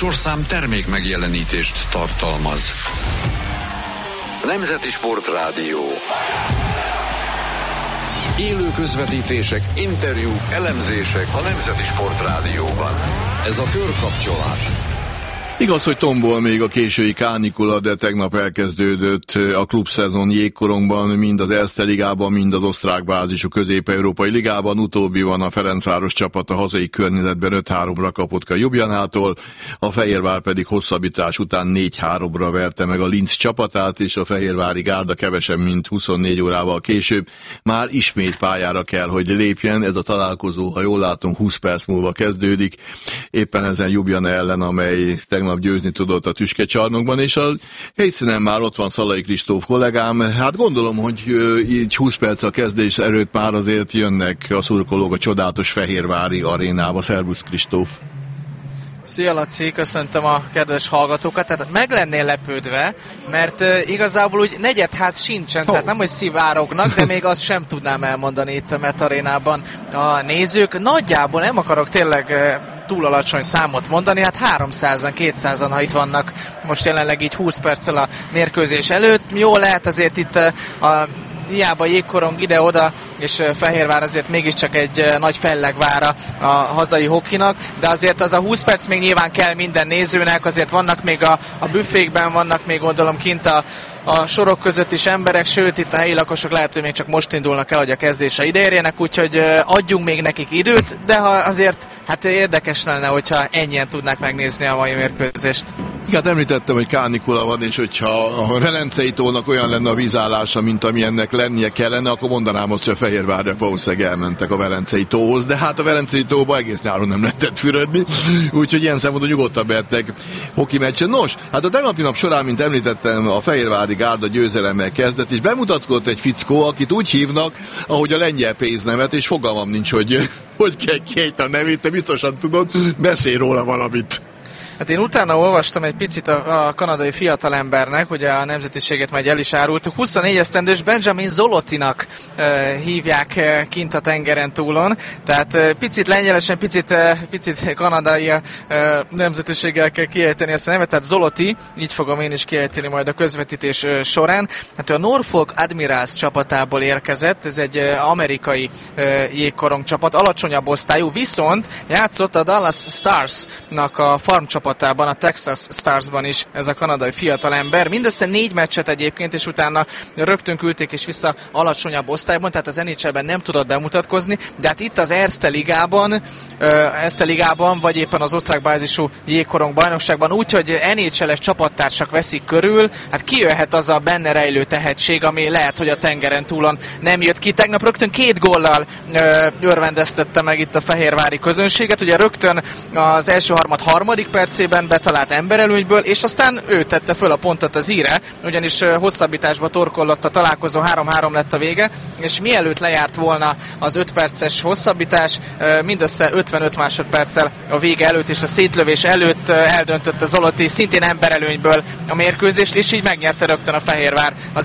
műsorszám termék megjelenítést tartalmaz. Nemzeti Sportrádió. Élő közvetítések, interjúk, elemzések a Nemzeti Sportrádióban. Ez a Körkapcsolás. Igaz, hogy tombol még a késői kánikula, de tegnap elkezdődött a klubszezon jégkorongban, mind az Erste Ligában, mind az osztrák bázisú Közép-Európai Ligában. Utóbbiban a Ferencváros csapat a hazai környezetben 5-3-ra kapott a Ljubljanától, a Fehérvár pedig hosszabbítás után 4-3-ra verte meg a Linz csapatát, és a fehérvári gárda kevesebb, mint 24 órával később már ismét pályára kell, hogy lépjen. Ez a találkozó, ha jól látom, 20 perc múlva kezdődik. Éppen ezen Ljubljana ellen, amely tegnap győzni tudott a Tüskecsarnokban, és a helyszínen már ott van Szalai Kristóf kollégám. Hát gondolom, hogy így 20 perc a kezdés előtt már azért jönnek a szurkolók a csodálatos fehérvári arénába. Szervusz, Kristóf! Szia, Laci, köszöntöm a kedves hallgatókat. Tehát meg lennél lepődve, mert igazából úgy negyedház sincsen, tehát nem, hogy szivárognak, de még azt sem tudnám elmondani itt a Met Arénában a nézők. Nagyjából nem akarok tényleg túl alacsony számot mondani, hát 300-an, 200-an, ha itt vannak most jelenleg így 20 perccel a mérkőzés előtt. Jó, lehet azért itt hiába jégkorong ide-oda, és Fehérvár azért mégiscsak egy nagy fellegvára a hazai hokinak, de azért az a 20 perc még nyilván kell minden nézőnek, azért vannak még a büfékben, vannak még gondolom kint a sorok között is emberek, sőt itt a helyi lakosok lehet, hogy még csak most indulnak el, hogy a kezdése ideérjenek, úgyhogy adjunk még nekik időt, de ha azért hát érdekes lenne, hogyha ennyien tudnák megnézni a mai mérkőzést. Igen, említettem, hogy kánikula van, és hogyha a Velencei tónak olyan lenne a vízállása, mint ami ennek lennie kellene, akkor mondanám azt, hogy a Fehérvárra valószínűleg elmentek a Velencei tóhoz, de hát a Velencei tóba egész nyáron nem lehetett fürödni, úgyhogy ilyen szempontból nyugodtan behetnek hoki meccsen. Nos, hát a tegnapi nap során, mint említettem, a Fehérvári gárda győzelemmel kezdett, és bemutatkozott egy fickó, akit úgy hívnak, ahogy a lengyel pénznevet, és fogalmam nincs, hogy kell kiejteni a nevét, te biztosan tudod, beszélj róla valamit. Hát én utána olvastam egy picit a kanadai fiatalembernek, ugye a nemzetiséget majd el is árultuk. 24 esztendős Benjamin Zolotinak hívják kint a tengeren túlon, tehát picit lengyelesen, picit kanadai nemzetiséggel kell kiejteni ezt a nevet, tehát Zoloti, így fogom én is kiejteni majd a közvetítés során. Hát a Norfolk Admirals csapatából érkezett, ez egy amerikai jégkorong csapat, alacsonyabb osztályú, viszont játszott a Dallas Starsnak a farm csapatában, a Texas Starsban is ez a kanadai fiatalember. Mindössze 4 meccset egyébként, és utána rögtön küldték is vissza alacsonyabb osztályban, tehát az NHL-ben nem tudott bemutatkozni, de hát itt az Erste Ligában, vagy éppen az osztrák bázisú jégkorong bajnokságban, úgyhogy NHL-es csapattársak veszik körül, hát kijöhet az a benne rejlő tehetség, ami lehet, hogy a tengeren túlon nem jött ki. Tegnap rögtön 2 góllal örvendeztette meg itt a fehérvári közönséget, ugye rögtön az első harmadik percében betalált emberelőnyből, és aztán ő tette föl a pontot az íre, ugyanis hosszabbításba torkollott a találkozó, 3-3 lett a vége, és mielőtt lejárt volna az 5 perces hosszabbítás, mindössze 55 másodperccel a vége előtt és a szétlövés előtt eldöntötte Zoloti szintén emberelőnyből a mérkőzést, és így megnyerte rögtön a Fehérvár az